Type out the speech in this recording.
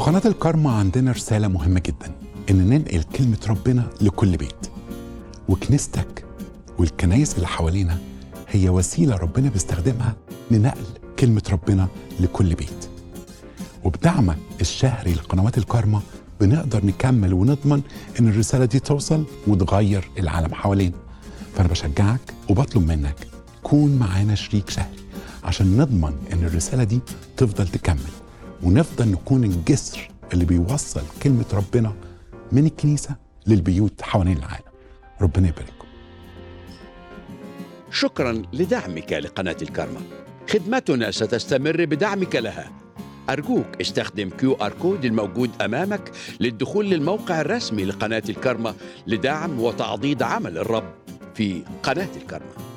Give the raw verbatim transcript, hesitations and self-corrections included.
في قناة الكارما عندنا رسالة مهمة جدا، إن ننقل كلمة ربنا لكل بيت. وكنيستك والكنايس اللي حوالينا هي وسيلة ربنا بيستخدمها لنقل كلمة ربنا لكل بيت. وبدعمك الشهري لقنوات الكارما بنقدر نكمل ونضمن إن الرسالة دي توصل وتغير العالم حوالينا. فأنا بشجعك وبطلب منك كون معانا شريك شهري عشان نضمن إن الرسالة دي تفضل تكمل، ونفضل نكون الجسر اللي بيوصل كلمة ربنا من الكنيسة للبيوت حوالين العالم. ربنا يبارككم. شكرا لدعمك لقناة الكارما. خدمتنا ستستمر بدعمك لها. أرجوك استخدم كيو آر كود الموجود أمامك للدخول للموقع الرسمي لقناة الكارما لدعم وتعضيد عمل الرب في قناة الكارما.